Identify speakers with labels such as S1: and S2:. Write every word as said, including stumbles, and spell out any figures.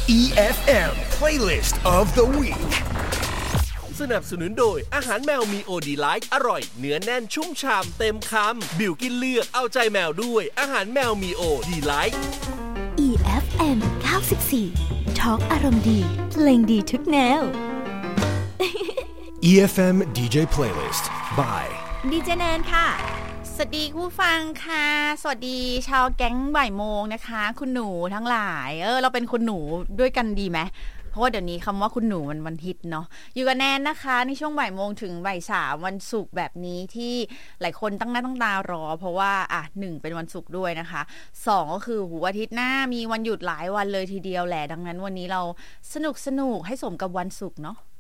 S1: อี เอฟ เอ็ม Playlist of the Week
S2: สนับสนุนโดยอาหารแมวมีโอดีไลท์อร่อยเนื้อแน่นชุ่มฉ่ำเต็มคำบิวกินเลือกเอาใจแมวด้วยอาหารแมวมีโอดีไลท์
S3: อี เอฟ เอ็ม เก้าสิบสี่ Talk อารมณ์ดีเพลงดีทุกแนว
S1: อี เอฟ เอ็ม ดี เจ Playlist by
S4: ดีเจแนนค่ะสวัสดีผู้ฟังค่ะสวัสดีชาวแก๊งบ่ายโมงนะคะคุณหนูทั้งหลายเออเราเป็นคุณหนูด้วยกันดีไหมเพราะว่าเดี๋ยวนี้คำว่าคุณหนูมันมันฮิตเนาะอยู่กับแนนนะคะในช่วงบ่ายโมงถึงบ่ายสามวันศุกร์แบบนี้ที่หลายคนตั้งหน้าตั้งตารอเพราะว่าอ่ะหนึ่งเป็นวันศุกร์ด้วยนะคะสองก็คือหูอาทิตย์หน้ามีวันหยุดหลายวันเลยทีเดียวแหละดังนั้นวันนี้เราสนุกสนุกให้สมกับวันศุกร์เนาะ